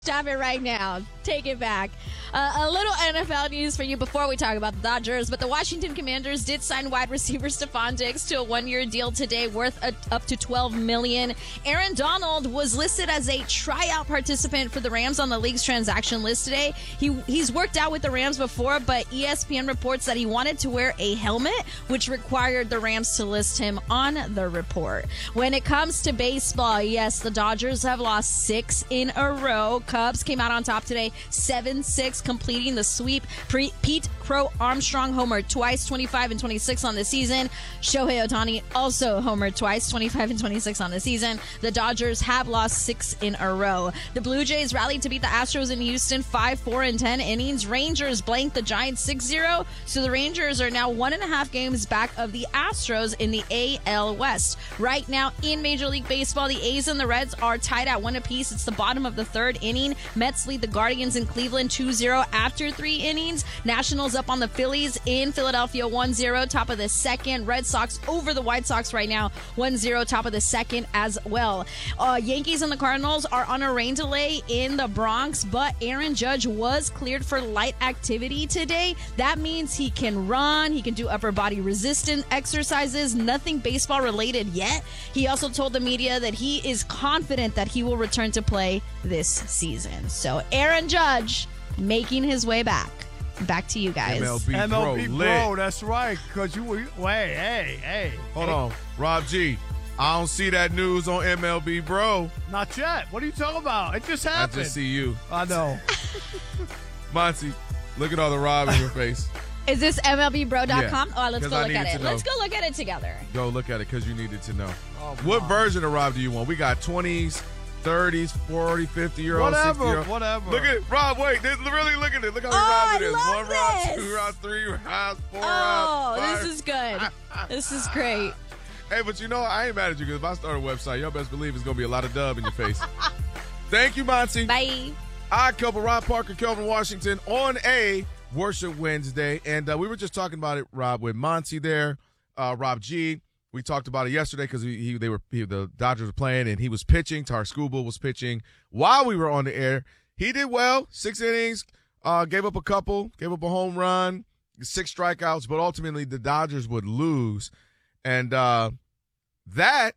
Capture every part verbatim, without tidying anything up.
Stop it right now. Take it back. Uh, a little N F L news for you before we talk about the Dodgers, but the Washington Commanders did sign wide receiver Stephon Diggs to a one-year deal today worth a, up to twelve million dollars. Aaron Donald was listed as a tryout participant for the Rams on the league's transaction list today. He He's worked out with the Rams before, but E S P N reports that he wanted to wear a helmet, which required the Rams to list him on the report. When it comes to baseball, yes, the Dodgers have lost six in a row. Cubs came out on top today, seven six, completing the sweep. Pre- Pete Crow Armstrong homered twice, twenty-five and twenty-six on the season. Shohei Ohtani also homered twice, twenty-five and twenty-six on the season. The Dodgers have lost six in a row. The Blue Jays rallied to beat the Astros in Houston five four in ten innings. Rangers blanked the Giants six zero, so the Rangers are now one and a half games back of the Astros in the A L West. Right now in Major League Baseball, the A's and the Reds are tied at one apiece. It's the bottom of the third inning. Mets lead the Guardians in Cleveland two zero after three innings. Nationals up on the Phillies in Philadelphia one zero, top of the second. Red Sox over the White Sox right now one zero, top of the second as well. Uh, Yankees and the Cardinals are on a rain delay in the Bronx, but Aaron Judge was cleared for light activity today. That means he can run, he can do upper body resistance exercises, nothing baseball related yet. He also told the media that he is confident that he will return to play this season. So Aaron Judge making his way back. Back to you guys. M L B, M L B bro, bro, lit. that's right. Because you were, wait, hey, hey. Hold hey. on. Rob G, I don't see that news on M L B, bro. Not yet. What are you talking about? It just happened. I just see you. I know. Monty, look at all the Rob in your face. Is this M L B bro dot com? Yeah, Oh, let's 'cause go I look at needed it. to know. Let's go look at it together. Go look at it because you needed to know. Oh, What wow. version of Rob do you want? We got twenties, thirties, forty, fifty-year-olds, Whatever, sixty-year-olds. whatever. Look at it. Rob, wait. This, really look at it. Look how Oh, many rounds it I is. love One round, this. two rounds, three rounds, four Oh, rounds, five. this is good. This is great. Hey, but you know, I ain't mad at you because if I start a website, y'all best believe it's going to be a lot of dub in your face. Thank you, Monty. Bye. Odd Couple, Rob Parker, Kelvin Washington on a Worship Wednesday. And uh, we were just talking about it, Rob, with Monty there, uh, Rob G. We talked about it yesterday because he, he, they were he, the Dodgers were playing and he was pitching. Tar Skubal was pitching while we were on the air. He did well, six innings, uh, gave up a couple, gave up a home run, six strikeouts, but ultimately the Dodgers would lose. And uh, that,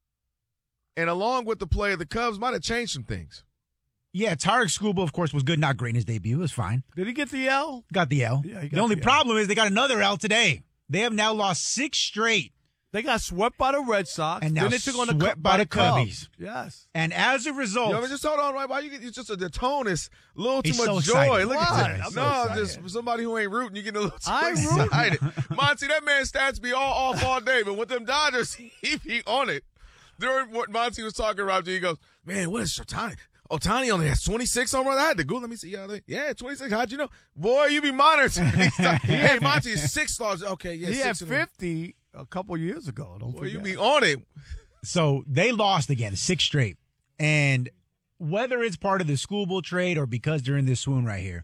and along with the play of the Cubs, might have changed some things. Yeah, Tarek Skubal, of course, was good, not great in his debut. It was fine. Did he get the L? Got the L. Yeah, he got the only the L. problem is they got another L today. They have now lost six straight. They got swept by the Red Sox. And now then they took on the swept Cub- by the Cubs. Cubbies. Yes. And as a result, Yo, but just hold on, right? Why you get? It's just a, the tone is a little too He's much so joy. excited. Look Why? at I'm this. so No, excited. just for somebody who ain't rooting, you get a little too I'm rooting. excited. Monty, that man's stats be all off all day, but with them Dodgers, he be on it. During what Monty was talking, Rob G, he goes, "Man, what is Ohtani? Ohtani only has twenty-six home runs. I had to go. Let me see. Yeah, yeah, twenty-six. How'd you know? Boy, you be monitoring. Hey, Monty is six stars. Okay, yeah, He had six in a row. fifty a couple years ago. Don't Boy, you forget. be on it. so they lost again, six straight. And whether it's part of the Skubal trade or because they're in this swoon right here,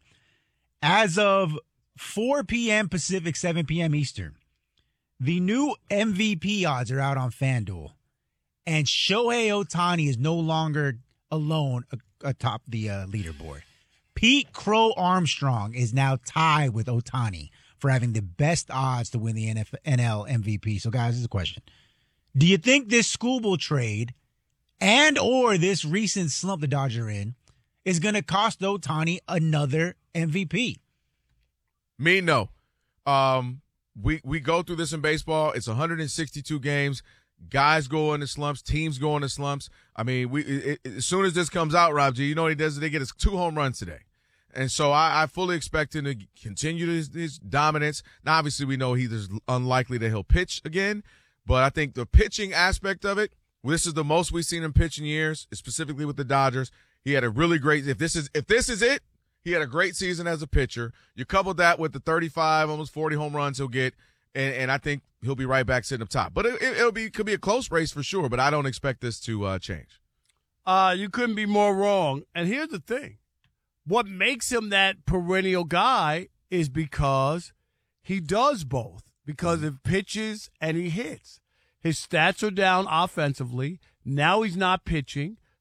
as of four p.m. Pacific, seven p.m. Eastern, the new M V P odds are out on FanDuel. And Shohei Ohtani is no longer alone atop the uh, leaderboard. Pete Crow Armstrong is now tied with Ohtani for having the best odds to win the N F L M V P. So, guys, this is a question. Do you think this Skubal trade and or this recent slump the Dodgers are in is going to cost Ohtani another M V P? Me, no. Um, we we go through this in baseball. It's one hundred sixty-two games. Guys go into slumps. Teams go into slumps. I mean, we it, it, as soon as this comes out, Rob G, you know what he does? They get his two home runs today. And so I, I fully expect him to continue his, his dominance. Now, obviously, we know he's unlikely that he'll pitch again. But I think the pitching aspect of it, this is the most we've seen him pitch in years, specifically with the Dodgers. He had a really great – if this is if this is it, he had a great season as a pitcher. You couple that with the thirty-five, almost forty home runs he'll get, and, and I think he'll be right back sitting up top. But it, it, it'll be could be a close race for sure, but I don't expect this to uh, change. Uh, you couldn't be more wrong. And here's the thing. What makes him that perennial guy is because he does both. Because of pitches and he hits. His stats are down offensively. Now he's not pitching.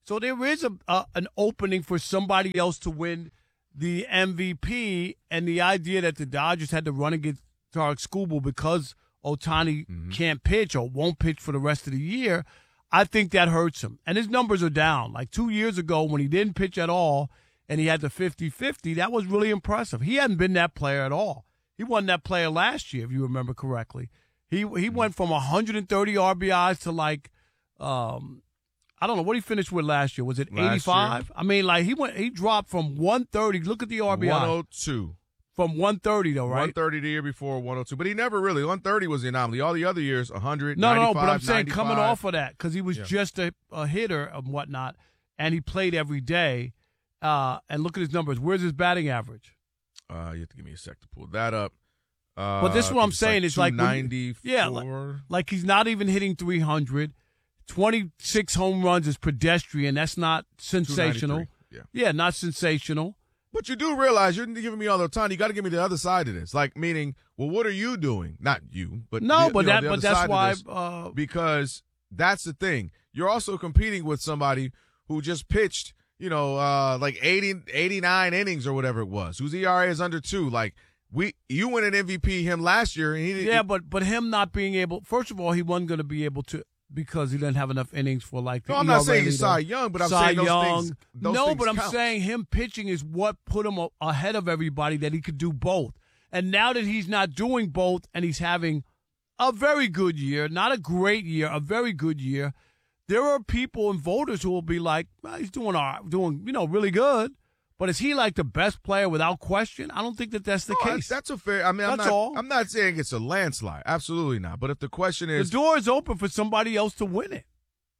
So there is a, a an opening for somebody else to win the M V P, and the idea that the Dodgers had to run against Tarek Skubal because Ohtani mm-hmm. can't pitch or won't pitch for the rest of the year, I think that hurts him. And his numbers are down. Like two years ago when he didn't pitch at all and he had the fifty-fifty, that was really impressive. He hadn't been that player at all. He wasn't that player last year, if you remember correctly. He he mm-hmm. went from one hundred thirty R B Is to like, um, I don't know, what he finished with last year? Was it eighty-five? I mean, like he went, he dropped from one thirty. Look at the R B I. one oh two. From one thirty, though, right? one thirty the year before, one oh two. But he never really, one thirty was the anomaly. All the other years, one hundred, No, ninety-five, no, but I'm saying ninety-five. coming off of that, because he was yeah. just a, a hitter and whatnot, and he played every day. Uh, and look at his numbers. Where's his batting average? Uh, you have to give me a sec to pull that up. Uh, but this is what I'm saying. Like it's like, ninety-four. Yeah, like, like he's not even hitting three hundred. twenty-six home runs is pedestrian. That's not sensational. Yeah. yeah, not sensational. But you do realize you're giving me all the time. You got to give me the other side of this. Like, meaning, well, what are you doing? Not you, but no, the, but you know, that, the but other that's side why. of this, uh, because that's the thing. You're also competing with somebody who just pitched, you know, uh, like eighty, eighty-nine innings or whatever it was, whose E R A is under two. Like, we, you win an M V P him last year, and he didn't. Yeah, but but him not being able. First of all, he wasn't going to be able to. Because he didn't have enough innings for like the No, I'm E R A not saying leader. he's Cy Young, but I'm Cy saying those Young. things. Those no, things but I'm count. saying him pitching is what put him a- ahead of everybody, that he could do both. And now that he's not doing both and he's having a very good year, not a great year, a very good year, there are people and voters who will be like, well, he's doing all right, doing, you know, really good. But is he like the best player without question? I don't think that that's the No, case. That's a fair. I mean, I'm That's not. all. I'm not saying it's a landslide. Absolutely not. But if the question is, the door is open for somebody else to win it.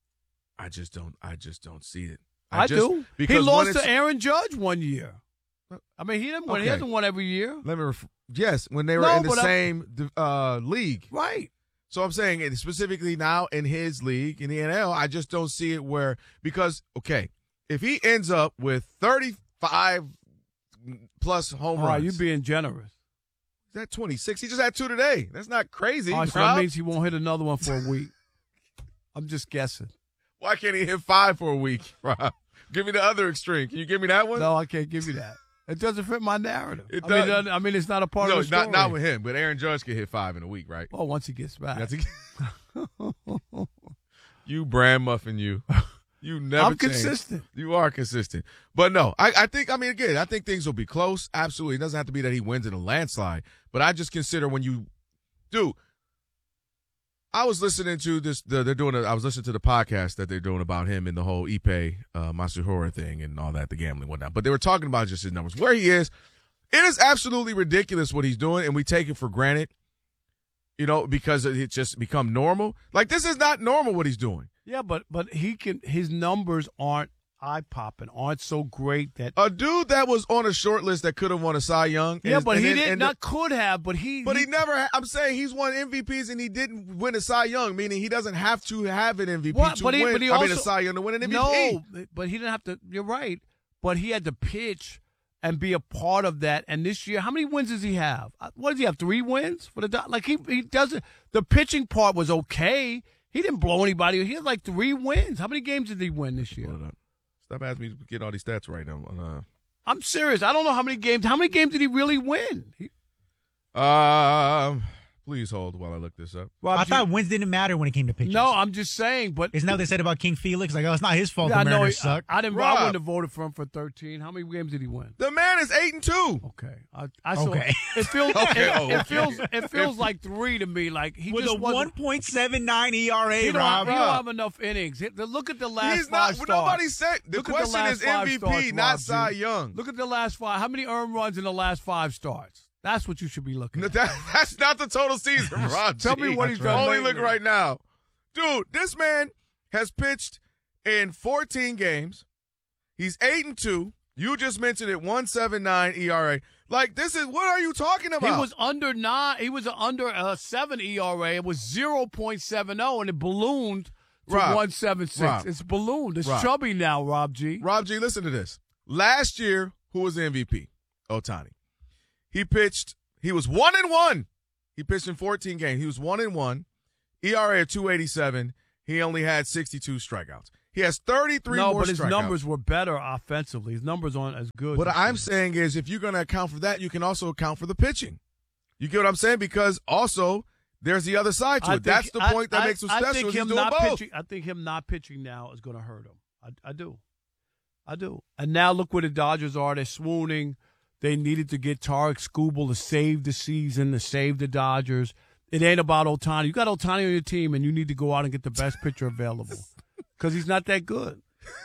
I just don't. I just don't see it. I, I just, do. Because he lost when to Aaron Judge one year. I mean, he didn't win. Okay. He hasn't won every year. Let me. Ref- yes, when they were No, in the but same uh, league. Right. So I'm saying it specifically now in his league in the N L. I just don't see it where because okay, if he ends up with thirty-five plus home All right, runs, you're being generous. Is that twenty-six? He just had two today. That's not crazy. All right, so that means he won't hit another one for a week. I'm just guessing. Why can't he hit five for a week, Rob? Give me the other extreme. Can you give me that one? No, I can't give you that. It doesn't fit my narrative. It I mean, does. I mean, it's not a part no, of the story. not not with him. But Aaron Judge can hit five in a week, right? Well, once he gets back. That's a- you brand muffin, you. You never. I'm change. consistent. You are consistent. But no, I, I think. I mean, again, I think things will be close. Absolutely, it doesn't have to be that he wins in a landslide. But I just consider when you do. I was listening to this. The, they're doing. A, I was listening to the podcast that they're doing about him and the whole Ippei uh, Matsuhora thing and all that, the gambling and whatnot. But they were talking about just his numbers, where he is. It is absolutely ridiculous what he's doing, and we take it for granted. You know, because it's just become normal. Like this is not normal what he's doing. Yeah, but but he can. His numbers aren't eye popping, aren't so great that a dude that was on a short list that could have won a Cy Young. Yeah, is, but he then, didn't. and Not could have, but he. But he, he never. Ha- I'm saying he's won M V Ps and he didn't win a Cy Young, meaning he doesn't have to have an M V P What? to But he- win. but he I mean, also- a Cy Young to win an M V P. No, but he didn't have to. You're right, but he had to pitch and be a part of that. And this year, how many wins does he have? Uh, What does he have? Three wins for the Do- like he he doesn't. The pitching part was okay. He didn't blow anybody. He had like three wins. How many games did he win this year? Hold up. Stop asking me to get all these stats right now. Uh, I'm serious. I don't know how many games. How many games did he really win? He, um, please hold while I look this up. Rob, I you- thought wins didn't matter when it came to pitchers. No, I'm just saying. But Isn't that what they said about King Felix? Like, oh, it's not his fault Yeah, I the know. Mariners he- suck. I, I didn't. Rob. I wouldn't have voted for him for thirteen. How many games did he win? The man is eight and two. Okay. I, I saw, Okay. It feels. Okay, it, oh, it okay. feels. It feels like three to me. Like he With just a wasn't- one point seven nine E R A, He don't, Rob. he don't have enough innings. Hit- the- Look at the last He's five not. starts. Nobody said the Look at the question last is five M V P, starts, not Rob G. Cy Young. Look at the last five. How many earned runs in the last five starts? That's what you should be looking No, at. that, that's not the total season, Rob. Tell me what he's done Only lately. look right now. Dude, this man has pitched in fourteen games. He's eight and two. You just mentioned it, one seven nine E R A. Like this is what are you talking about? He was under nine. He was under a seven E R A. It was zero point seven zero, and it ballooned to Rob, one seven six. Rob, It's ballooned. It's Rob. chubby now, Rob G. Rob G, listen to this. Last year, who was the M V P? Ohtani. He pitched. He was one and one. He pitched in fourteen games. He was one and one. E R A of two eighty-seven. He only had sixty-two strikeouts. He has thirty-three no, more but his strikeouts. numbers were better offensively. His numbers aren't as good. What I'm saying is, if you're going to account for that, you can also account for the pitching. You get what I'm saying? Because also there's the other side to I it. think, That's the I, point that I, makes him I special. think He's him doing not both. pitching. I think him not pitching now is going to hurt him. I, I do. I do. And now look where the Dodgers are. They're swooning. They needed to get Tarik Skubal to save the season, to save the Dodgers. It ain't about Ohtani. You got Ohtani on your team, and you need to go out and get the best pitcher available because he's not that good.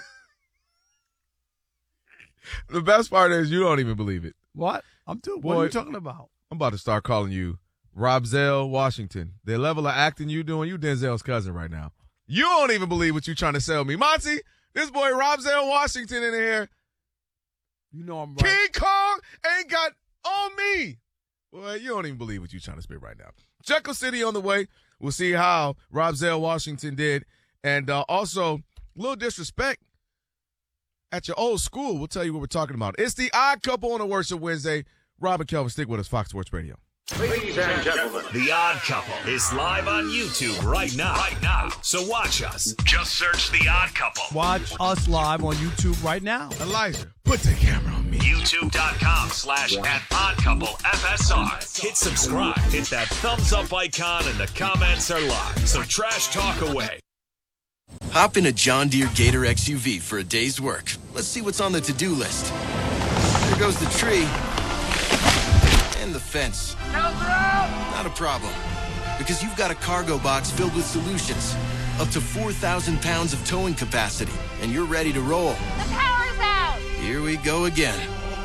The best part is you don't even believe it. What? I'm doing. Boy, What are you talking about? I'm about to start calling you Robzel Washington. The level of acting you doing, you Denzel's cousin right now. You don't even believe what you're trying to sell me. Monty, this boy Robzel Washington in here. You know I'm right. King Kong ain't got on me. Boy, you don't even believe what you're trying to spit right now. Jekyll City on the way. We'll see how Robzel Washington did. And uh, also, a little disrespect at your old school. We'll tell you what we're talking about. It's the Odd Couple on a Worship Wednesday. Rob and Kelvin, stick with us, Fox Sports Radio. Ladies and gentlemen, The Odd Couple is live on YouTube right now. Right now. So watch us. Just search The Odd Couple. Watch us live on YouTube right now. Elijah, put the camera on me. YouTube.com slash at Odd Couple F S R. Hit subscribe. Hit that thumbs up icon and the comments are live. So trash talk away. Hop in a John Deere Gator X U V for a day's work. Let's see what's on the to-do list. There goes the tree. And the fence. Not a problem. Because you've got a cargo box filled with solutions. Up to four thousand pounds of towing capacity. And you're ready to roll. The power's out! Here we go again.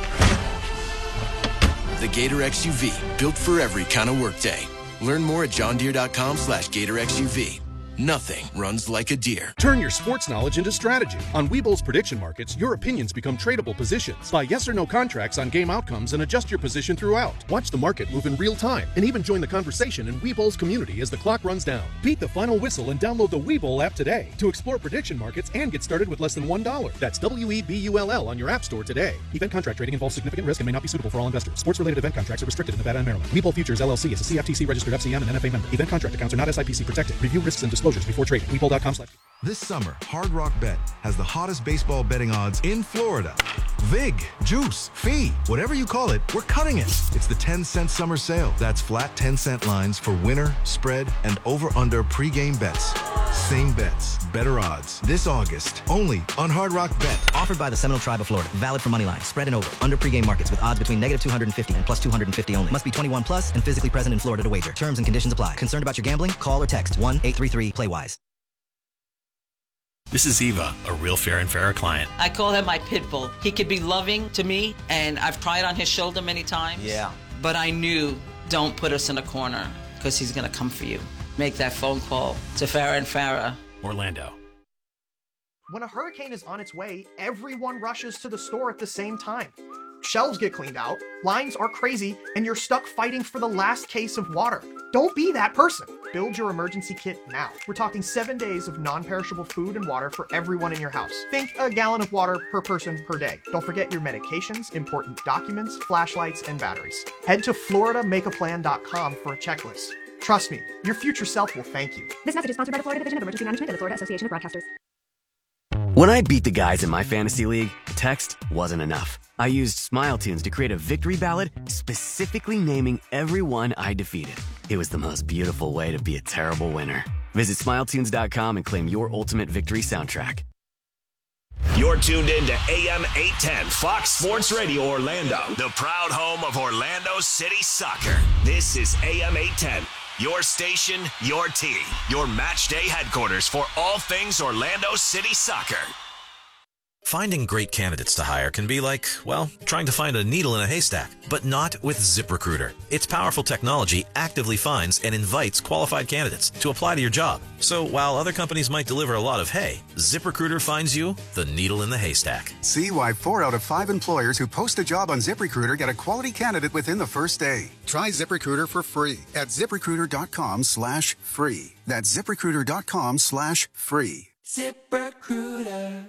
The Gator X U V. Built for every kind of workday. Learn more at johndeere.com slash Gator X U V. Nothing runs like a deer. Turn your sports knowledge into strategy. On Webull's prediction markets, your opinions become tradable positions. Buy yes or no contracts on game outcomes and adjust your position throughout. Watch the market move in real time and even join the conversation in Webull's community as the clock runs down. Beat the final whistle and download the Webull app today to explore prediction markets and get started with less than one dollar. That's W E B U L L on your app store today. Event contract trading involves significant risk and may not be suitable for all investors. Sports-related event contracts are restricted in Nevada and Maryland. Webull Futures, L L C is a C F T C registered F C M and N F A member. Event contract accounts are not S I P C protected. Review risks and disclosures before trading. Webull dot com slash This summer, Hard Rock Bet has the hottest baseball betting odds in Florida. Vig, juice, fee, whatever you call it, we're cutting it. It's the ten cent summer sale. That's flat ten cent lines for winner, spread, and over-under pregame bets. Same bets, better odds. This August, only on Hard Rock Bet. Offered by the Seminole Tribe of Florida. Valid for moneyline, spread and over. Under pregame markets with odds between negative two hundred fifty and plus two hundred fifty only. Must be twenty-one plus and physically present in Florida to wager. Terms and conditions apply. Concerned about your gambling? Call or text one eight three three play wise. This is Eva, a real Fair and Fairer client. I call him my pit bull. He could be loving to me, and I've cried on his shoulder many times. Yeah. But I knew, don't put us in a corner, because he's going to come for you. Make that phone call to Farrah and Farrah. Orlando. When a hurricane is on its way, everyone rushes to the store at the same time. Shelves get cleaned out, lines are crazy, and you're stuck fighting for the last case of water. Don't be that person. Build your emergency kit now. We're talking seven days of non-perishable food and water for everyone in your house. Think a gallon of water per person per day. Don't forget your medications, important documents, flashlights, and batteries. Head to Florida Make A Plan dot com for a checklist. Trust me, your future self will thank you. This message is sponsored by the Florida Division of Emergency Management and the Florida Association of Broadcasters. When I beat the guys in my fantasy league, text wasn't enough. I used Smile Tunes to create a victory ballad specifically naming everyone I defeated. It was the most beautiful way to be a terrible winner. Visit smile tunes dot com and claim your ultimate victory soundtrack. You're tuned in to A M eight ten Fox Sports Radio Orlando, the proud home of Orlando City Soccer. This is A M eight ten, your station, your team, your match day headquarters for all things Orlando City Soccer. Finding great candidates to hire can be like, well, trying to find a needle in a haystack, but not with ZipRecruiter. Its powerful technology actively finds and invites qualified candidates to apply to your job. So while other companies might deliver a lot of hay, ZipRecruiter finds you the needle in the haystack. See why four out of five employers who post a job on ZipRecruiter get a quality candidate within the first day. Try ZipRecruiter for free at ZipRecruiter.com slash free. That's ZipRecruiter.com slash free. ZipRecruiter.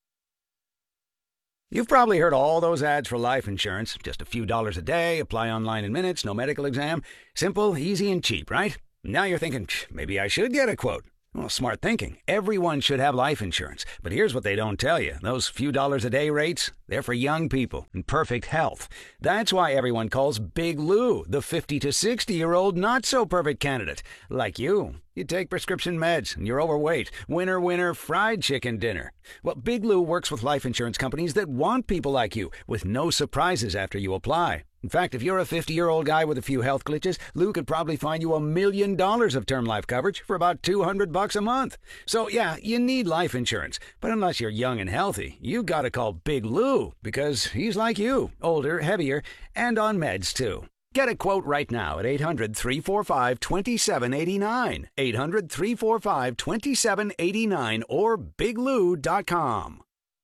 You've probably heard all those ads for life insurance. Just a few dollars a day, apply online in minutes, no medical exam. Simple, easy, and cheap, right? Now you're thinking, maybe I should get a quote. Well, smart thinking. Everyone should have life insurance. But here's what they don't tell you. Those few dollars a day rates, they're for young people in perfect health. That's why everyone calls Big Lou the fifty to sixty-year-old not-so-perfect candidate. Like you. You take prescription meds and you're overweight. Winner, winner, fried chicken dinner. Well, Big Lou works with life insurance companies that want people like you with no surprises after you apply. In fact, if you're a fifty-year-old guy with a few health glitches, Lou could probably find you a million dollars of term life coverage for about two hundred bucks a month. So, yeah, you need life insurance. But unless you're young and healthy, you gotta call Big Lou because he's like you, older, heavier, and on meds, too. Get a quote right now at eight hundred, three four five, two seven eight nine, eight hundred, three four five, two seven eight nine, or big lou dot com.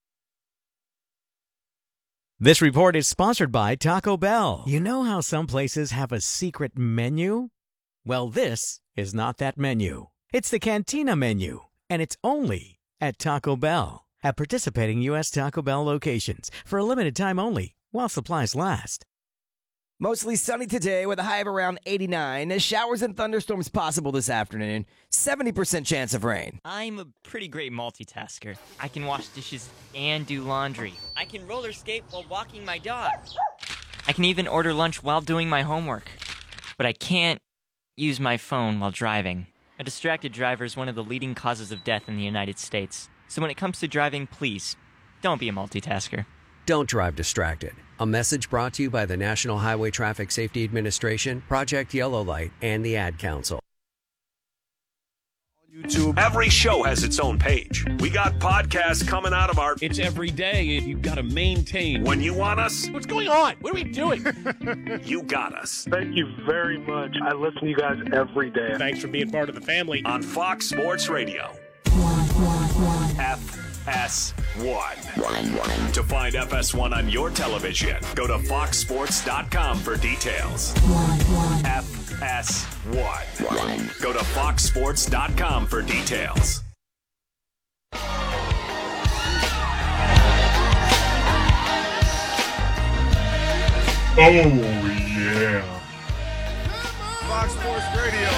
This report is sponsored by Taco Bell. You know how some places have a secret menu? Well, this is not that menu. It's the Cantina Menu, and it's only at Taco Bell. At participating U S Taco Bell locations for a limited time only, while supplies last. Mostly sunny today with a high of around eighty-nine. Showers and thunderstorms possible this afternoon. seventy percent chance of rain. I'm a pretty great multitasker. I can wash dishes and do laundry. I can roller skate while walking my dog. I can even order lunch while doing my homework. But I can't use my phone while driving. A distracted driver is one of the leading causes of death in the United States. So when it comes to driving, please, don't be a multitasker. Don't drive distracted. A message brought to you by the National Highway Traffic Safety Administration, Project Yellow Light, and the Ad Council. YouTube. Every show has its own page. We got podcasts coming out of our... It's every day. You've got to maintain. When you want us... What's going on? What are we doing? You got us. Thank you very much. I listen to you guys every day. Thanks for being part of the family. On Fox Sports Radio. F S one. To find F S one on your television, go to fox sports dot com for details. F S one. Go to fox sports dot com for details. Oh, yeah. Fox Sports Radio.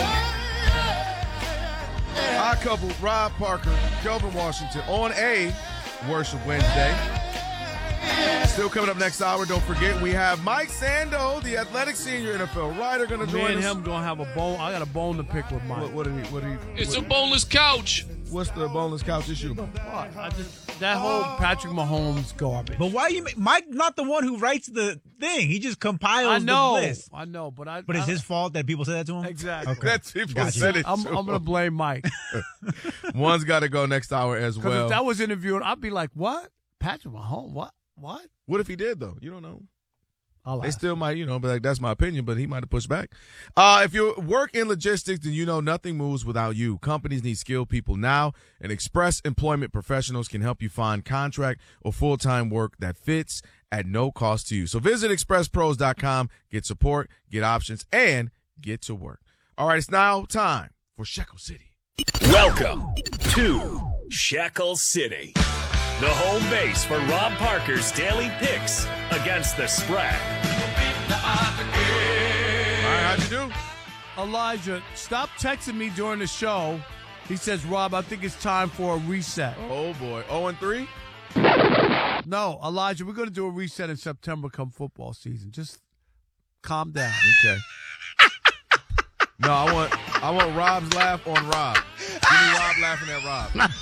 High couple, Rob Parker, Kelvin Washington on a Worship Wednesday. Still coming up next hour, don't forget, we have Mike Sando, the athletic senior N F L writer, going to join us. Me and him going to have a bone. I got a bone to pick with Mike. What, what did he, what did he, it's what, a boneless couch. What's the boneless couch issue? What? I just, that whole Patrick Mahomes garbage. But why you? Mike not the one who writes the thing. He just compiles I know, the list. I know, but I. But it's I, his fault that people say that to him. Exactly. Okay. That's people Gotcha. said it. I'm, I'm going to blame Mike. One's got to go next hour as well. Because if that was interviewed, I'd be like, "What? Patrick Mahomes? What? What? What if he did though? You don't know. I'll they ask. still might, you know, be like, that's my opinion, but he might have pushed back. Uh, if you work in logistics, then you know nothing moves without you. Companies need skilled people now, and Express Employment Professionals can help you find contract or full-time work that fits at no cost to you. So visit express pros dot com, get support, get options, and get to work. All right, it's now time for Shekel City. Welcome to Shekel City, the home base for Rob Parker's daily picks against the spread. All right, how'd you do? Elijah, stop texting me during the show. He says, Rob, I think it's time for a reset. Oh, boy. oh and three? No, Elijah, we're going to do a reset in September come football season. Just calm down. Okay. No, I want I want Rob's laugh on Rob. Give me Rob laughing at Rob.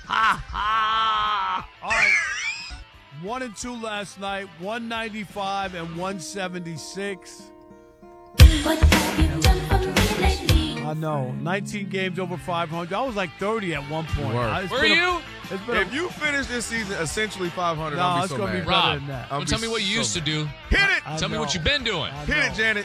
All right. One and two last night, one ninety-five and one seventy-six. I know. nineteen games over five hundred. I was like thirty at one point. I, Where are you? A, it's been If a, you finish this season essentially five hundred, no, I'll be it's so gonna mad. be better Rob, than that. don't tell me what you so used mad. to do. Hit it! I Tell me know. what you've been doing. I Hit know. it, Janet.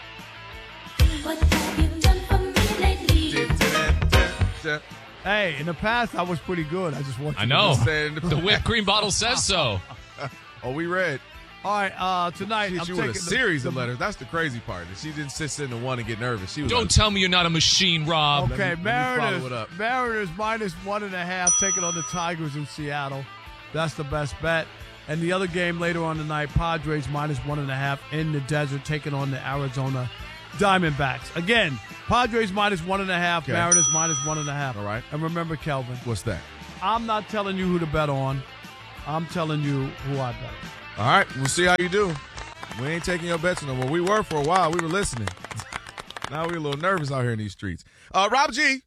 Hey, in the past, I was pretty good. I just want you I know. to know. Saying the- The whipped cream bottle says so. Oh, we read. All right, uh, tonight, She I'm you taking with a the- series the, of letters. That's the crazy part. She didn't sit sitting in one and get nervous. She was Don't like, tell me you're not a machine, Rob. Okay, Let me- let me follow Mariners, it up. Mariners minus one and a half, taking on the Tigers in Seattle. That's the best bet. And the other game later on tonight, Padres minus one and a half in the desert, taking on the Arizona Diamondbacks. Again, Padres minus one and a half, Okay. Mariners minus one and a half. All right. And remember, Kelvin, What's that? I'm not telling you who to bet on. I'm telling you who I bet on. All right, we'll see how you do. We ain't taking your bets no more. We were for a while. We were listening. Now we're a little nervous out here in these streets. Uh, Rob G,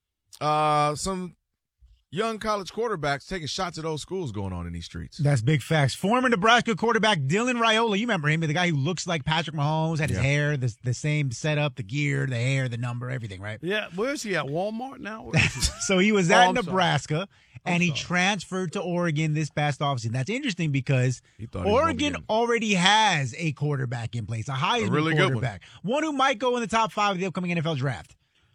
uh, some young college quarterbacks taking shots at old schools going on in these streets. That's big facts. Former Nebraska quarterback Dylan Raiola, you remember him, the guy who looks like Patrick Mahomes, had his Yeah. hair, the, the same setup, the gear, the hair, the number, everything, right? Yeah, where's he at? Walmart now? Where is he? So he was Oh, at I'm sorry. Nebraska, and he transferred to Oregon this past offseason. That's interesting because thought he was gonna be Oregon getting- already has a quarterback in place, a Heisman really good one. quarterback, one who might go in the top five of the upcoming N F L draft.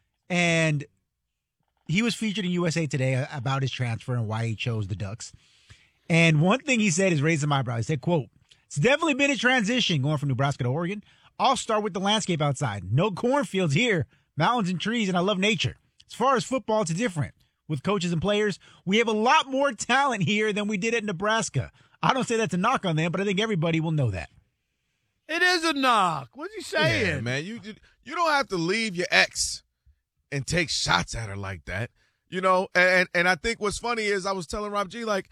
And he was featured in U S A Today about his transfer and why he chose the Ducks. And one thing he said is raising my eyebrows. He said, quote, "It's definitely been a transition going from Nebraska to Oregon. I'll start with the landscape outside. No cornfields here, mountains and trees, and I love nature. As far as football, it's different. With coaches and players, we have a lot more talent here than we did at Nebraska. I don't say that to knock on them, but I think everybody will know that." It is a knock. What's he saying? Yeah, man, you you don't have to leave your ex and take shots at her like that, you know. And and I think what's funny is I was telling Rob G, like,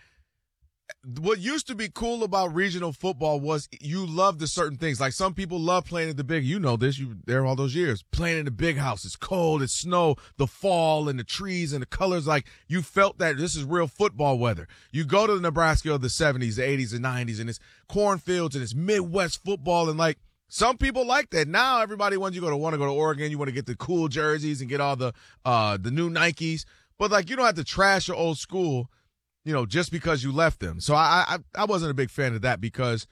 what used to be cool about regional football was you loved the certain things. Like some people love playing at the big. You know this. You were there all those years playing in the big house. It's cold. It's snow. The fall and the trees and the colors. Like you felt that this is real football weather. You go to the Nebraska of the seventies, the eighties, and nineties, and it's cornfields and it's Midwest football and like. Some people like that. Now everybody wants you to go to want to go to Oregon. You want to get the cool jerseys and get all the uh, the new Nikes. But like you don't have to trash your old school, you know, just because you left them. So I I, I wasn't a big fan of that because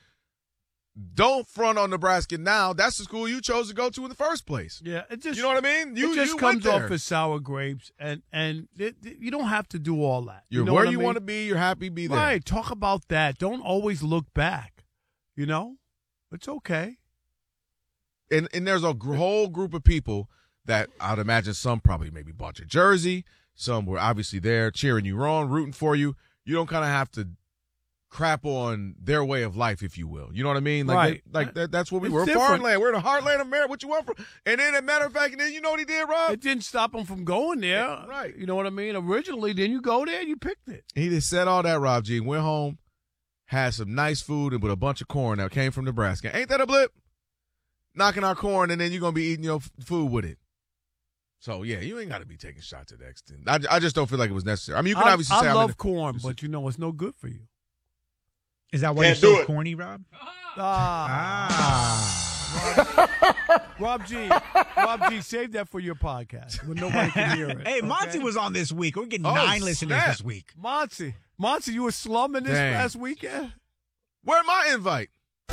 don't front on Nebraska now. That's the school you chose to go to in the first place. Yeah, it just you know what I mean. You it just you comes went off there. as sour grapes, and and it, it- you don't have to do all that. You're know where what I you mean? want to be. You're happy. Be there. Right. Talk about that. Don't always look back. You know, it's okay. And and there's a gr- whole group of people that I'd imagine some probably maybe bought your jersey. Some were obviously there cheering you on, rooting for you. You don't kind of have to crap on their way of life, if you will. You know what I mean? Like, Right. they- like that, that's what we It's were. different. Farmland. We're in the heartland of America. What you want from? And then, as a matter of fact, and then you know what he did, Rob? It didn't stop him from going there. Right. You know what I mean? Originally, then you go there, you picked it. He just said all that, Rob G. Went home, had some nice food and with a bunch of corn that came from Nebraska. Ain't that a blip? Knocking our corn, and then you're going to be eating your f- food with it. So, yeah, you ain't got to be taking shots at that extent. I, I just don't feel like it was necessary. I mean, you can I, obviously I say I'm love in the- corn, but you know it's no good for you. Is that why Can't you're do so it. corny, Rob? Ah. Rob G, Rob G, save that for your podcast when nobody can hear it. Hey, Monty okay? was on this week. We're getting Oh, nine listeners snap. this week. Monty, Monty, you were slumming this Dang. last weekend? Where my invite?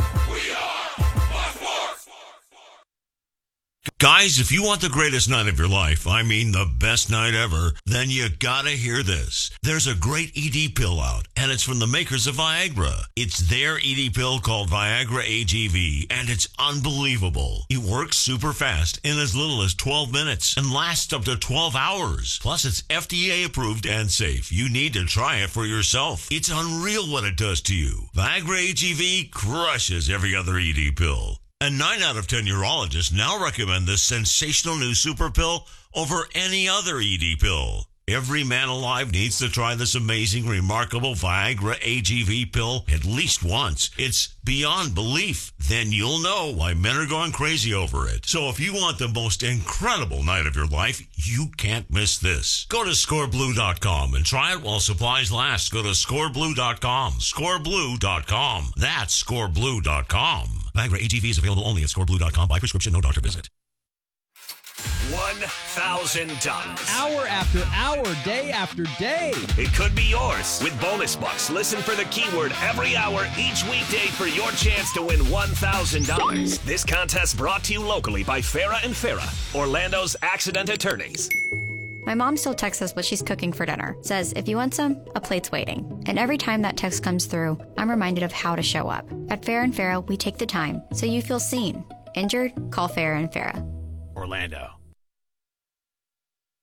Guys, if you want the greatest night of your life, I mean the best night ever, then you gotta hear this. There's a great E D pill out, and it's from the makers of Viagra. It's their E D pill called Viagra A G V, and it's unbelievable. It works super fast in as little as twelve minutes and lasts up to twelve hours. Plus, it's F D A approved and safe. You need to try it for yourself. It's unreal what it does to you. Viagra A G V crushes every other E D pill. And nine out of ten urologists now recommend this sensational new super pill over any other E D pill. Every man alive needs to try this amazing, remarkable Viagra A G V pill at least once. It's beyond belief. Then you'll know why men are going crazy over it. So if you want the most incredible night of your life, you can't miss this. Go to score blue dot com and try it while supplies last. Go to score blue dot com. score blue dot com. That's score blue dot com. Viagra A G V is available only at score blue dot com by prescription, no doctor visit. one thousand dollars. Hour after hour, day after day. It could be yours. With bonus bucks, listen for the keyword every hour each weekday for your chance to win one thousand dollars. This contest brought to you locally by Farah and Farah, Orlando's accident attorneys. My mom still texts us what she's cooking for dinner. Says, if you want some, a plate's waiting. And every time that text comes through, I'm reminded of how to show up. At Farah and Farah, we take the time so you feel seen. Injured? Call Farah and Farah. Orlando.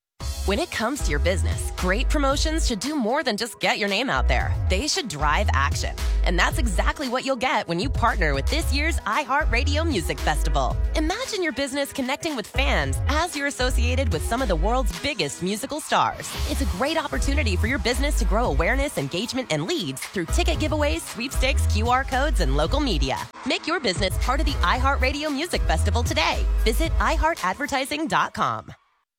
When it comes to your business, great promotions should do more than just get your name out there. They should drive action. And that's exactly what you'll get when you partner with this year's iHeartRadio Music Festival. Imagine your business connecting with fans as you're associated with some of the world's biggest musical stars. It's a great opportunity for your business to grow awareness, engagement, and leads through ticket giveaways, sweepstakes, Q R codes, and local media. Make your business part of the iHeartRadio Music Festival today. Visit i heart advertising dot com.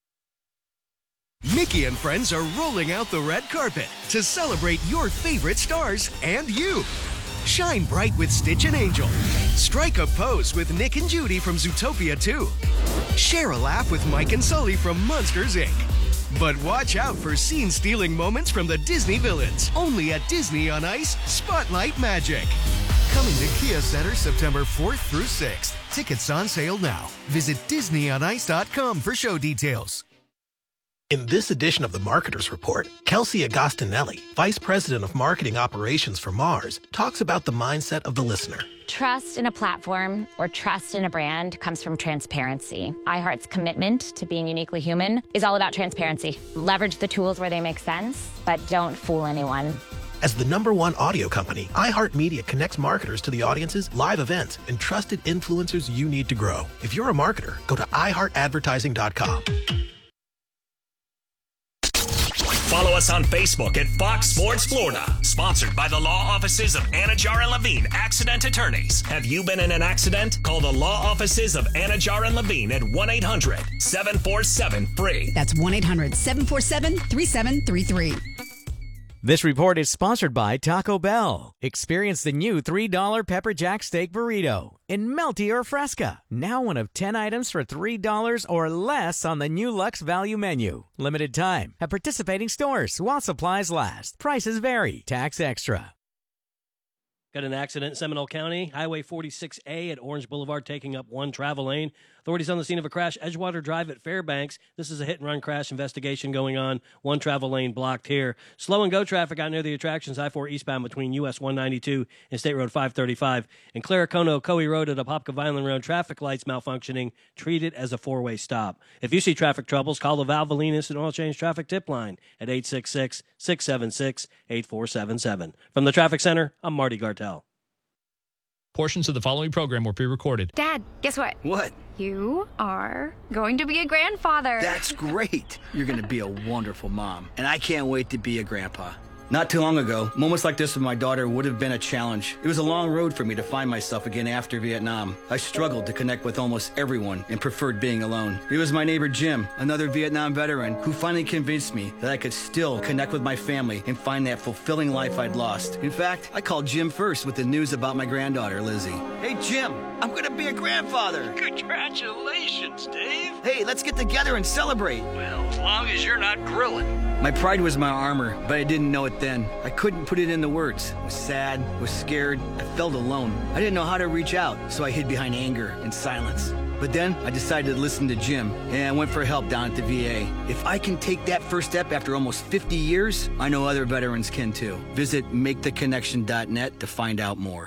Mickey and friends are rolling out the red carpet to celebrate your favorite stars and you. Shine bright with Stitch and Angel. Strike a pose with Nick and Judy from Zootopia two. Share a laugh with Mike and Sully from Monsters, Incorporated. But watch out for scene-stealing moments from the Disney villains. Only at Disney on Ice Spotlight Magic. Coming to Kia Center September fourth through sixth. Tickets on sale now. Visit disney on ice dot com for show details. In this edition of the Marketer's Report, Kelsey Agostinelli, Vice President of Marketing Operations for Mars, talks about the mindset of the listener. Trust in a platform or trust in a brand comes from transparency. iHeart's commitment to being uniquely human is all about transparency. Leverage the tools where they make sense, but don't fool anyone. As the number one audio company, iHeartMedia connects marketers to the audiences, live events, and trusted influencers you need to grow. If you're a marketer, go to i heart advertising dot com. Follow us on Facebook at Fox Sports Florida. Sponsored by the law offices of Anajar and Levine, accident attorneys. Have you been in an accident? Call the law offices of Anajar and Levine at one eight hundred seven four seven free. That's one eight hundred seven four seven three seven three three. This report is sponsored by Taco Bell. Experience the new three dollar Pepper Jack Steak Burrito in Melty or Fresca. Now one of ten items for three dollars or less on the new Lux Value Menu. Limited time at participating stores while supplies last. Prices vary. Tax extra. Got an accident in Seminole County. Highway forty-six A at Orange Boulevard taking up one travel lane. Authorities on the scene of a crash, Edgewater Drive at Fairbanks. This is a hit-and-run crash investigation going on. One travel lane blocked here. Slow-and-go traffic out near the attractions, I four eastbound between U S one ninety-two and State Road five thirty-five. In Claricono, Coe Road at Apopka Vineland Road, traffic lights malfunctioning. Treat it as a four-way stop. If you see traffic troubles, call the Valvolinas and Oil Change Traffic Tip Line at eight six six, six seven six, eight four seven seven. From the Traffic Center, I'm Marty Gartell. Portions of the following program were pre-recorded. Dad, guess what? What? You are going to be a grandfather. That's great. You're going to be a wonderful mom. And I can't wait to be a grandpa. Not too long ago, moments like this with my daughter would have been a challenge. It was a long road for me to find myself again after Vietnam. I struggled to connect with almost everyone and preferred being alone. It was my neighbor Jim, another Vietnam veteran, who finally convinced me that I could still connect with my family and find that fulfilling life I'd lost. In fact, I called Jim first with the news about my granddaughter, Lizzie. Hey, Jim, I'm going to be a grandfather. Congratulations, Dave. Hey, let's get together and celebrate. Well, as long as you're not grilling. My pride was my armor, but I didn't know it then. I couldn't put it into words. I was sad, was scared, I felt alone. I didn't know how to reach out, so I hid behind anger and silence. But then I decided to listen to Jim, and I went for help down at the V A. If I can take that first step after almost fifty years, I know other veterans can too. Visit make the connection dot net to find out more.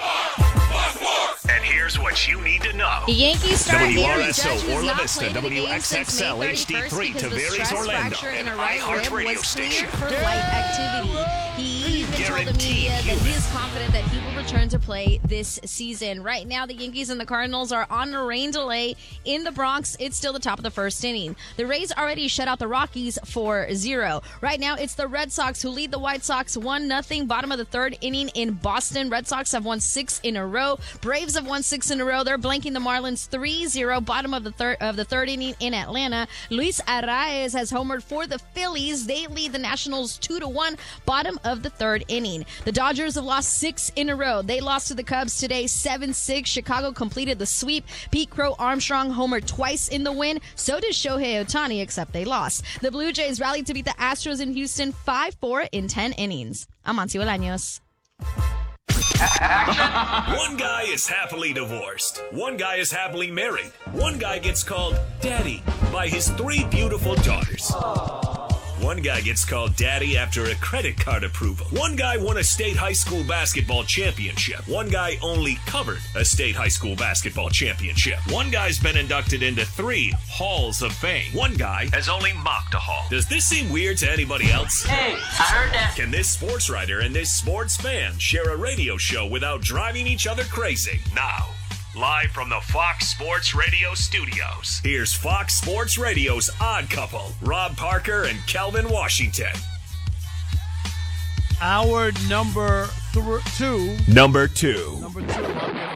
And here's what you need to know. The Yankees star W R Aaron S Judge O, has Orla not Vista, played in the W game X since X L, May H D thirty-first three, because the Tavares, stress Orlando, fracture in and a right iHeart rib Radio was Station. cleared for light activity. He even told the Guaranteed media that human. he is confident that he will return to play this season. Right now, the Yankees and the Cardinals are on a rain delay in the Bronx. It's still the top of the first inning. The Rays already shut out the Rockies four zero. Right now, it's the Red Sox who lead the White Sox one nothing. Bottom of the third inning in Boston. Red Sox have won six in a row. Braves have won six in a row. They're blanking the Marlins three zero. Bottom of the third of the third inning in Atlanta. Luis Arraez has homered for the Phillies. They lead the Nationals two to one. Bottom of the third inning. The Dodgers have lost six in a row. They lost to the Cubs today seven six. Chicago completed the sweep. Pete Crow Armstrong homered twice in the win. So did Shohei Ohtani, except they lost. The Blue Jays rallied to beat the Astros in Houston five four in ten innings. I'm Monty Bolaños. One guy is happily divorced. One guy is happily married. One guy gets called daddy by his three beautiful daughters. One guy gets called daddy after a credit card approval. One guy won a state high school basketball championship. One guy only covered a state high school basketball championship. One guy's been inducted into three halls of fame. One guy has only mocked a hall. Does this seem weird to anybody else? Hey, I heard that. Can this sports writer and this sports fan share a radio show without driving each other crazy? Now, live from the Fox Sports Radio studios, here's Fox Sports Radio's Odd Couple, Rob Parker and Kelvin Washington. Our number th- two. Number two. Number two. I'm getting